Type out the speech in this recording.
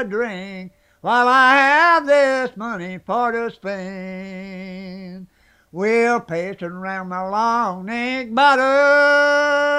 drink while I have this money for to spend. Well, passing around my long neck bottle,